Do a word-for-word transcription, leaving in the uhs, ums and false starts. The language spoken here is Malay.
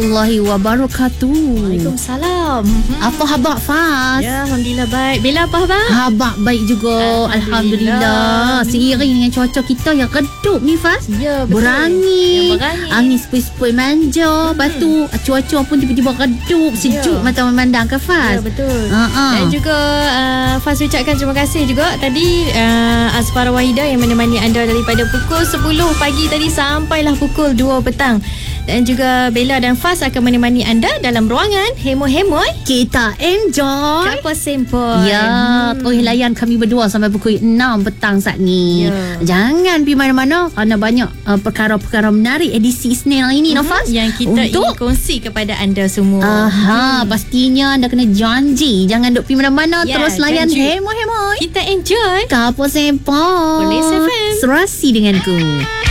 Allahi wabarakatuh. Waalaikumsalam. Apa khabar Fas? Ya, Alhamdulillah baik. Bella apa khabar? Khabar baik juga. Alhamdulillah. Alhamdulillah. Seiring dengan cuaca kita yang redup ni Fas. Ya, betul. Berangin. Yang berangin. Angin sepoi-sepoi manja. Hmm. Lepas tu cuaca pun tiba-tiba redup. Sejuk Ya. mata memandang ke Fas? Ya, betul. Uh-uh. Dan juga uh, Faz ucapkan terima kasih juga tadi uh, Azfara Wahida yang menemani anda daripada pukul sepuluh pagi tadi sampailah pukul dua petang. Dan juga Bella dan Faz akan menemani anda dalam ruangan Hemo-Hemoy Kita enjoy. Kapal Sempoi. Ya, hmm. terus layan kami berdua sampai pukul enam petang saat ni. Ya. Jangan pergi mana-mana kerana banyak uh, perkara-perkara menarik edisi Isnin hari ni, Hmm, Nafas. yang kita Untuk ingin kongsi kepada anda semua. Aha, hmm. pastinya anda kena janji. Jangan duk pergi mana-mana, Ya, terus layan janji. Hemo-Hemoy Kita enjoy Kapal Sempoi Police F M. Serasi denganku.